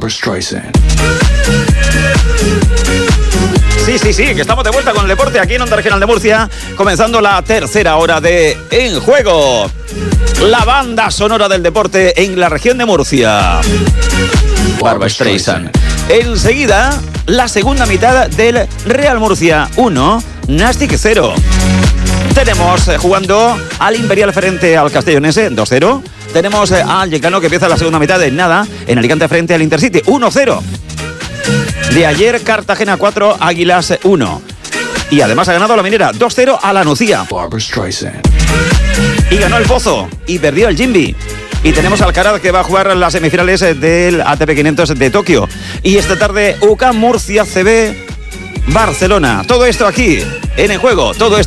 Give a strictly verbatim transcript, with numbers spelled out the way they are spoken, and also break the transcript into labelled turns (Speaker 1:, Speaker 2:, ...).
Speaker 1: Barbra Streisand.
Speaker 2: Sí, sí, sí, que estamos de vuelta con el deporte aquí en Onda Regional de Murcia, comenzando la tercera hora de En Juego, la banda sonora del deporte en la región de Murcia. Barbra Streisand. Enseguida, la segunda mitad del Real Murcia uno, Nastic cero. Tenemos eh, jugando al Imperial frente al Castellonense dos cero. Tenemos eh, al Yeclano que empieza la segunda mitad de nada en Alicante frente al Intercity uno cero. De ayer, Cartagena cuatro, Águilas uno. Y además ha ganado la Minera dos cero a la Nucía.
Speaker 1: Barbra Streisand.
Speaker 2: Y ganó el Pozo y perdió el Jimby. Y tenemos al Alcaraz que va a jugar las semifinales del A T P quinientos de Tokio. Y esta tarde, U C A M Murcia C B Barcelona. Todo esto aquí en En Juego. Todo esto